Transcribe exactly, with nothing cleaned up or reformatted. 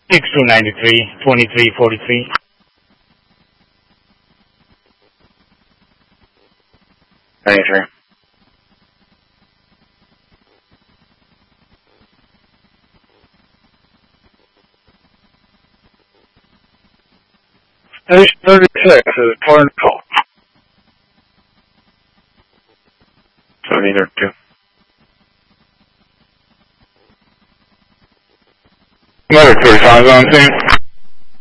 six two nine three, twenty-three forty-three. ninety-three. Station thirty-six is Torrance Call. seventy thirty-two. Letter thirty-five on scene.